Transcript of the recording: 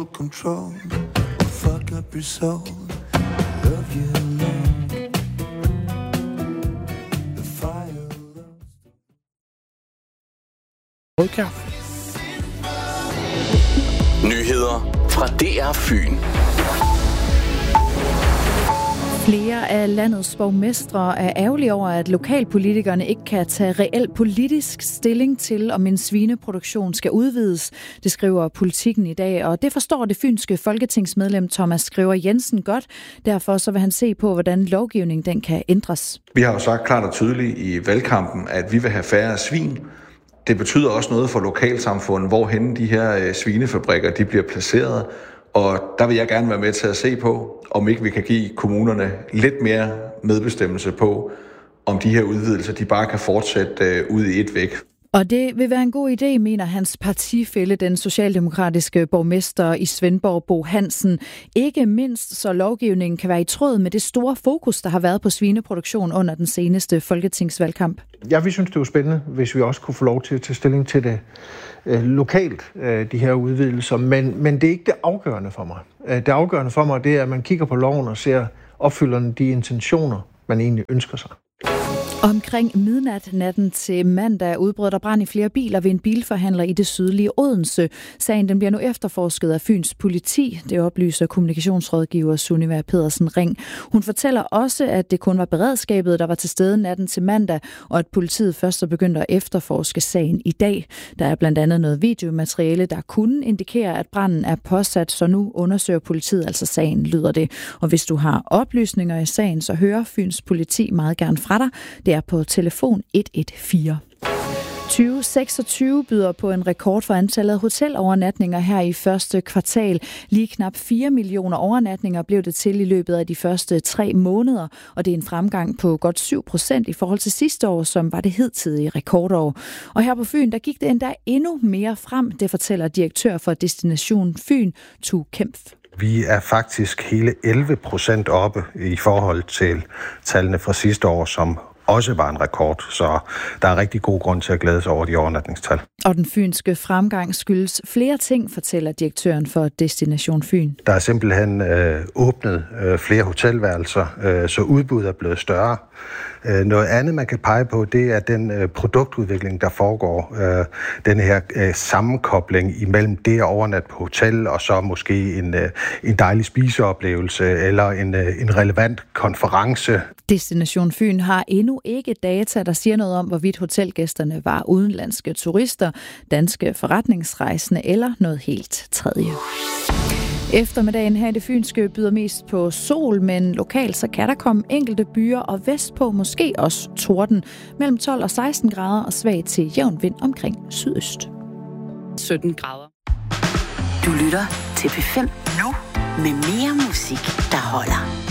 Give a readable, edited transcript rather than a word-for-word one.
control. Fuck up your soul. Love you alone. The fire Rødkaffe. Nyheder fra DR Fyn. Flere af landets borgmestre er ærgerlige over, at lokalpolitikerne ikke kan tage reel politisk stilling til, om en svineproduktion skal udvides. Det skriver Politikken i dag, og det forstår det fynske folketingsmedlem Thomas Skriver Jensen godt. Derfor så vil han se på, hvordan lovgivningen den kan ændres. Vi har jo sagt klart og tydeligt i valgkampen, at vi vil have færre svin. Det betyder også noget for lokalsamfundet, hvorhen de her svinefabrikker de bliver placeret. Og der vil jeg gerne være med til at se på, om ikke vi kan give kommunerne lidt mere medbestemmelse på, om de her udvidelser de bare kan fortsætte ud i et væk. Og det vil være en god idé, mener hans partifælle, den socialdemokratiske borgmester i Svendborg, Bo Hansen. Ikke mindst så lovgivningen kan være i tråd med det store fokus, der har været på svineproduktion under den seneste folketingsvalgkamp. Ja, vi synes, det var spændende, hvis vi også kunne få lov til at tage stilling til det lokalt, de her udvidelser. Men det er ikke det afgørende for mig. Det afgørende for mig, det er, at man kigger på loven og ser, opfylder de intentioner, man egentlig ønsker sig. Omkring midnat natten til mandag udbrød der brand i flere biler ved en bilforhandler i det sydlige Odense. Sagen den bliver nu efterforsket af Fyns politi. Det oplyser kommunikationsrådgiver Sunniva Pedersen Ring. Hun fortæller også, at det kun var beredskabet, der var til stede natten til mandag, og at politiet først er begyndt at efterforske sagen i dag. Der er blandt andet noget videomateriale, der kunne indikere, at branden er påsat, så nu undersøger politiet altså sagen, lyder det. Og hvis du har oplysninger i sagen, så hører Fyns politi meget gerne fra dig. Det er på telefon 114. 2026 byder på en rekord for antallet af hotelovernatninger her i første kvartal. Lige knap 4 millioner overnatninger blev det til i løbet af de første 3 måneder, og det er en fremgang på godt 7% i forhold til sidste år, som var det hidtidige rekordår. Og her på Fyn, der gik det endda endnu mere frem, det fortæller direktør for Destination Fyn, Tu Kempf. Vi er faktisk hele 11% oppe i forhold til tallene fra sidste år, som også var en rekord, så der er rigtig god grund til at glæde sig over de overnatningstal. Og den fynske fremgang skyldes flere ting, fortæller direktøren for Destination Fyn. Der er simpelthen åbnet flere hotelværelser, så udbuddet er blevet større. Noget andet, man kan pege på, det er den produktudvikling, der foregår. Den her sammenkobling imellem det at overnatte på hotel, og så måske en dejlig spiseoplevelse eller en relevant konference. Destination Fyn har endnu ikke data, der siger noget om, hvorvidt hotelgæsterne var udenlandske turister, danske forretningsrejsende eller noget helt tredje. Eftermiddagen her i det fynske byder mest på sol, men lokalt så kan der komme enkelte byer, og vestpå måske også torden. Mellem 12 og 16 grader og svag til jævn vind omkring sydøst. 17 grader. Du lytter til P5 nu med mere musik, der holder.